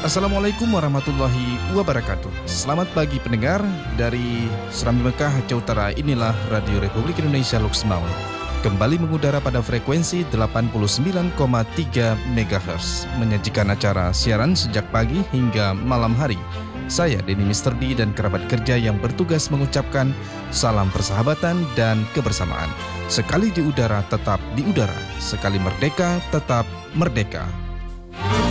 Assalamualaikum warahmatullahi wabarakatuh. Selamat pagi pendengar dari Serambi Mekah, Aceh Utara. Inilah Radio Republik Indonesia Luxembourg. Kembali mengudara pada frekuensi 89,3 MHz. Menyajikan acara siaran sejak pagi hingga malam hari. Saya Denny Mr. D dan kerabat kerja yang bertugas mengucapkan salam persahabatan dan kebersamaan. Sekali di udara tetap di udara, sekali merdeka tetap merdeka.